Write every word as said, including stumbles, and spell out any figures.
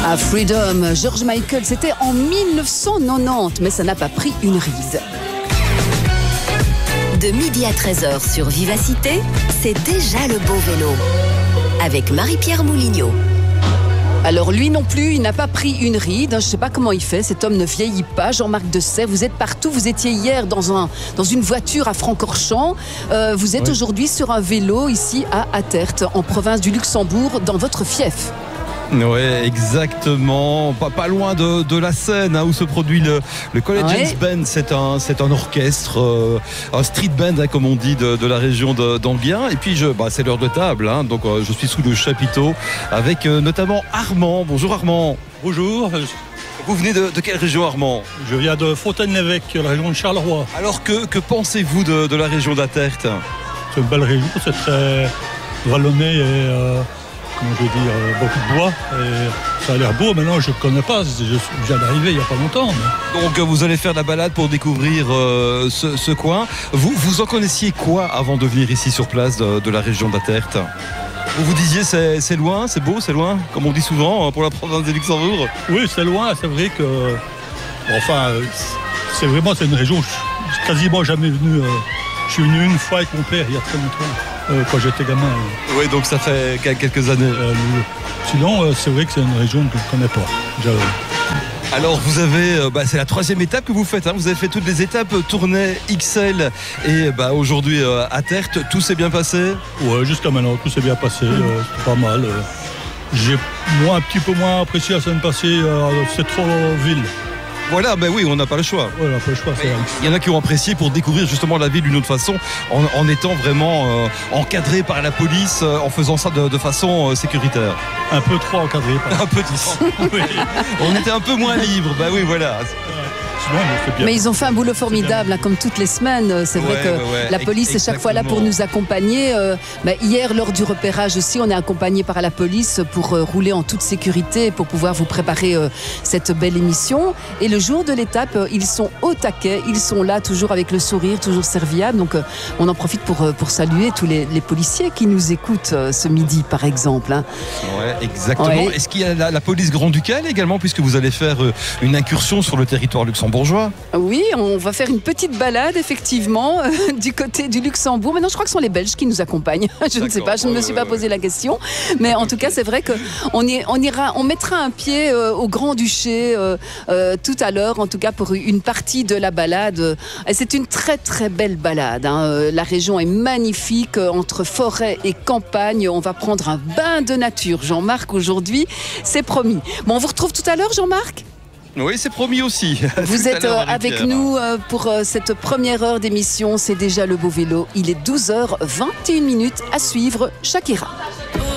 À Freedom, George Michael, c'était en mille neuf cent quatre-vingt-dix, mais ça n'a pas pris une ride. De midi à treize heures sur Vivacité, c'est déjà le beau vélo. Avec Marie-Pierre Moulignot. Alors lui non plus, il n'a pas pris une ride. Je ne sais pas comment il fait, cet homme ne vieillit pas. Jean-Marc Dessay, vous êtes partout. Vous étiez hier dans, un, dans une voiture à Francorchamps. Euh, vous êtes oui. aujourd'hui sur un vélo ici à Attert, en province du Luxembourg, dans votre fief. Oui, exactement. Pas, pas loin de, de la scène hein, où se produit le, le College ouais. Band. C'est un, c'est un orchestre, euh, un street band, hein, comme on dit, de, de la région de, d'Enghien. Et puis, je, bah, c'est l'heure de table. Hein, donc, euh, je suis sous le chapiteau avec euh, notamment Armand. Bonjour Armand. Bonjour. Vous venez de, de quelle région, Armand ? Je viens de Fontaine-l'Évêque, la région de Charleroi. Alors, que, que pensez-vous de, de la région d'Attert ? C'est une belle région, c'est très vallonné et... Euh... comment je veux dire, beaucoup de bois, et ça a l'air beau. Maintenant, je ne connais pas, je viens d'arriver il n'y a pas longtemps. Mais... Donc, vous allez faire la balade pour découvrir euh, ce, ce coin. Vous, vous en connaissiez quoi avant de venir ici sur place de, de la région d'Attert ? Vous vous disiez, c'est, c'est loin, c'est beau, c'est loin, comme on dit souvent pour la province de Luxembourg ? Oui, c'est loin, c'est vrai que... Enfin, c'est vraiment c'est une région où je suis quasiment jamais venu. Euh, je suis venu une fois avec mon père, il y a très longtemps. Euh, quand j'étais gamin. Euh. Oui, donc ça fait quelques années. Euh, sinon, euh, c'est vrai que c'est une région que je ne connais pas. J'avais... Alors, vous avez, euh, bah, c'est la troisième étape que vous faites. Hein. Vous avez fait toutes les étapes, Tournai, X L et bah, aujourd'hui euh, Attert. Tout s'est bien passé ? Oui, jusqu'à maintenant, tout s'est bien passé. Mmh. Euh, c'est pas mal. Euh. J'ai moi, un petit peu moins apprécié la semaine passée. Euh, c'est trop ville. Voilà, ben oui, on n'a pas le choix. Ouais, on n'a pas le choix. C'est il y en a qui ont apprécié pour découvrir justement la ville d'une autre façon, en, en étant vraiment euh, encadré par la police, euh, en faisant ça de, de façon euh, sécuritaire. Un peu trop encadré. Par... un peu trop. Oui. On était un peu moins libre. Ben oui, voilà. Sinon, mais ils ont fait un boulot formidable, hein, comme toutes les semaines. C'est vrai ouais, que ouais, ouais. la police est chaque fois là pour nous accompagner. Euh, bah, hier, lors du repérage aussi, on est accompagné par la police pour euh, rouler en toute sécurité, pour pouvoir vous préparer euh, cette belle émission. Et le jour de l'étape, euh, ils sont au taquet, ils sont là, toujours avec le sourire, toujours serviables. Donc, euh, on en profite pour, euh, pour saluer tous les, les policiers qui nous écoutent euh, ce midi, par exemple. Hein. Ouais, exactement. Ouais. Est-ce qu'il y a la, la police grand-ducale également, puisque vous allez faire euh, une incursion sur le territoire luxembourgeois? Oui, on va faire une petite balade effectivement euh, du côté du Luxembourg. Maintenant, je crois que ce sont les Belges qui nous accompagnent. Je D'accord, ne sais pas, je ne me suis ouais, pas ouais. posé la question. Mais en tout cas, c'est vrai qu'on on ira, on mettra un pied euh, au Grand-Duché euh, euh, tout à l'heure, en tout cas pour une partie de la balade. Et c'est une très très belle balade. Hein. La région est magnifique, entre forêt et campagne. On va prendre un bain de nature, Jean-Marc, aujourd'hui. C'est promis. Bon, on vous retrouve tout à l'heure, Jean-Marc ? Oui, c'est promis aussi. Vous êtes euh, avec nous euh, pour euh, cette première heure d'émission. C'est déjà le beau vélo. Il est douze heures vingt et une minutes à suivre. Shakira.